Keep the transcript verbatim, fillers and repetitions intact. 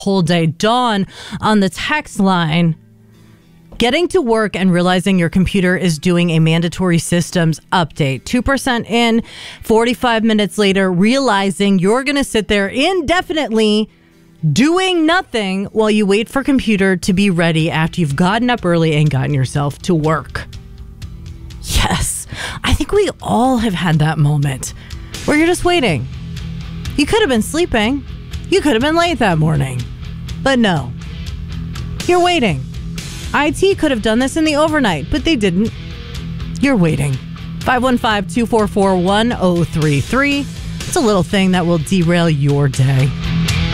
whole day. Dawn on the text line. Getting to work and realizing your computer is doing a mandatory systems update. two percent in, forty-five minutes later, realizing you're going to sit there indefinitely doing nothing while you wait for computer to be ready after you've gotten up early and gotten yourself to work. Yes, I think we all have had that moment where you're just waiting. You could have been sleeping. You could have been late that morning. But no, you're waiting. I T could have done this in the overnight, but they didn't. You're waiting. five one five, two four four, one zero three three. It's a little thing that will derail your day.